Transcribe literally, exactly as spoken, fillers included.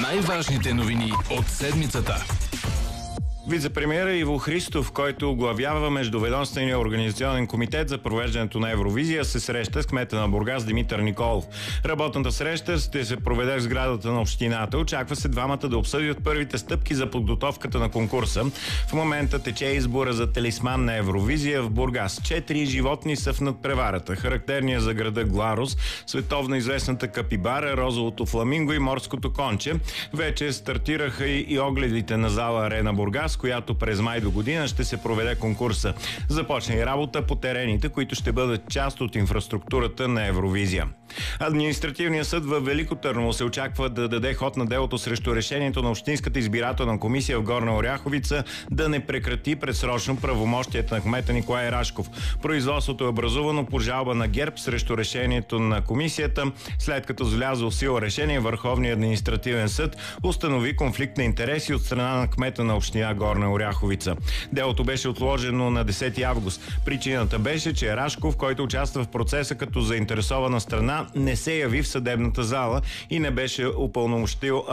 Най-важните новини от седмицата. Вице-премиерът Иво Христов, който оглавява Междуведомствения организационен комитет за провеждането на Евровизия, се среща с кмета на Бургас Димитър Николов. Работната среща ще се проведе в сградата на общината. Очаква се двамата да обсъдят първите стъпки за подготовката на конкурса. В момента тече избора за талисман на Евровизия в Бургас. Четири животни са в надпреварата. Характерният за града Гларус, световно известната капибара, розовото фламинго и морското конче. Вече стартираха и огледите на зала Арена Бургас, която през май до година ще се проведе конкурса. Започна и работа по терените, които ще бъдат част от инфраструктурата на Евровизия. Административният съд във Велико Търново се очаква да даде ход на делото срещу решението на Общинската избирателна комисия в Горна Оряховица да не прекрати предсрочно правомощията на кмета Николай Рашков. Производството е образувано по жалба на ГЕРБ срещу решението на комисията, след като с влязло в сила решение Върховния административен съд установи конфликт на интереси от страна на кмета на община Горна Оряховица. Делото беше отложено на десети август. Причината беше, че Рашков, който участва в процеса като заинтересована страна, не се яви в съдебната зала и не беше упълномощил